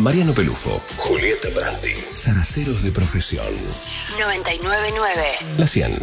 Mariano Pelufo, Julieta Brandi, zaraceros de profesión. 99.9 La 100.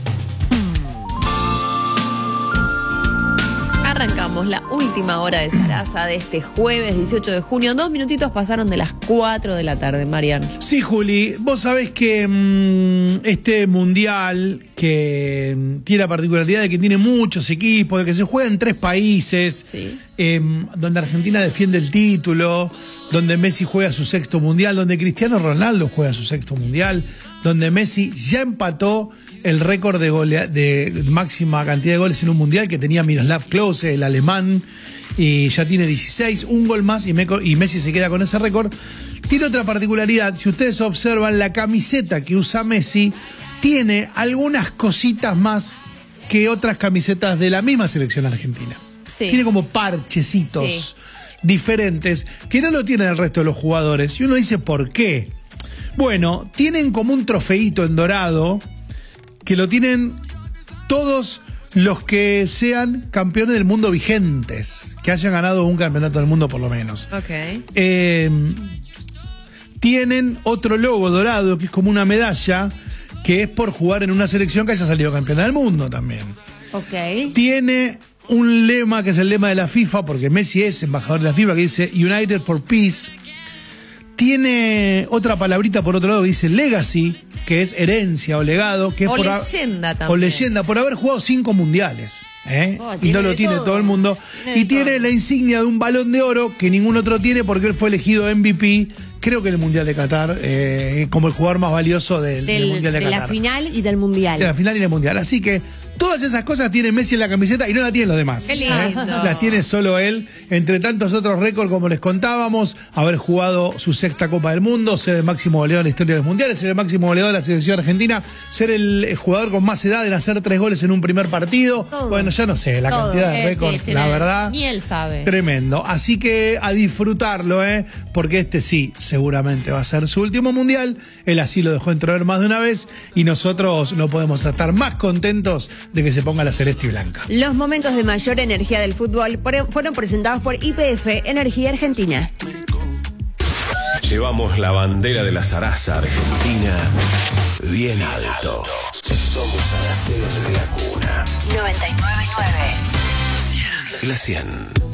Arrancamos la última hora de Zaraza de este jueves 18 de junio. 2 minutitos pasaron de las 4 de la tarde, Mariano. Sí, Juli, vos sabés que este mundial que tiene la particularidad de que tiene muchos equipos, de que se juega en 3 países, Sí. Donde Argentina defiende el título, donde Messi juega su 6º mundial, donde Cristiano Ronaldo juega su 6º mundial, donde Messi ya empató el récord de máxima cantidad de goles en un mundial que tenía Miroslav Klose, el alemán, y ya tiene 16, un gol más y Messi se queda con ese récord. Tiene otra particularidad, si ustedes observan la camiseta que usa Messi, tiene algunas cositas más que otras camisetas de la misma selección argentina. Sí. Tiene como parchecitos diferentes que no lo tienen el resto de los jugadores. Y uno dice, ¿por qué? Bueno, tienen como un trofeíto en dorado que lo tienen todos los que sean campeones del mundo vigentes, que hayan ganado un campeonato del mundo por lo menos. Ok. Tienen otro logo dorado que es como una medalla, que es por jugar en una selección que haya salido campeona del mundo también. Ok. Tiene un lema que es el lema de la FIFA, porque Messi es embajador de la FIFA, que dice United for Peace. Tiene otra palabrita por otro lado que dice legacy, que es herencia o legado, que es O por leyenda también. o leyenda, por haber jugado 5 mundiales. Y no lo tiene todo el mundo. Y tiene la insignia de un Balón de Oro que ningún otro tiene porque él fue elegido MVP, creo que en el Mundial de Qatar, como el jugador más valioso del Mundial de Qatar. De la final y del Mundial. De la final y del Mundial. Así que todas esas cosas tiene Messi en la camiseta y no la tienen los demás. Qué lindo. Las tiene solo él, entre tantos otros récords como les contábamos, haber jugado su 6ª Copa del Mundo, ser el máximo goleador en la historia de los mundiales, ser el máximo goleador de la selección argentina, ser el jugador con más edad en hacer 3 goles en un primer partido. Todo. Bueno, ya no sé, la cantidad de récords, sí, la verdad. Ni él sabe. Tremendo. Así que a disfrutarlo, porque este sí, seguramente va a ser su último mundial. Él así lo dejó entrever más de una vez y nosotros no podemos estar más contentos de que se ponga la celeste y blanca. Los momentos de mayor energía del fútbol fueron presentados por YPF Energía Argentina. Llevamos la bandera de la zaraza argentina bien alto. Somos zaraceros de la cuna. 99.9 La 100.